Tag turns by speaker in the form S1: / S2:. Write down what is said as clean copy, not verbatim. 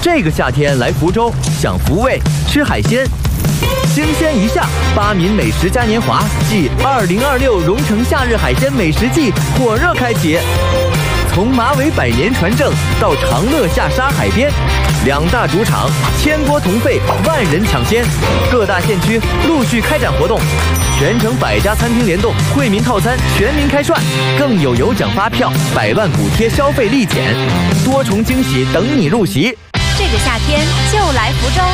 S1: 这个夏天来福州，想福味吃海鲜，新鲜一下。巴民美食嘉年华暨2026蓉城夏日海鲜美食季火热开启。从马尾百年传承到长乐下沙海边，2大主场1000锅同沸，万人抢先。各大县区陆续开展活动，全城100家餐厅联动，惠民套餐全民开涮，更有奖发票、100万补贴消费立减，多重惊喜等你入席。
S2: 这个夏天就来福州。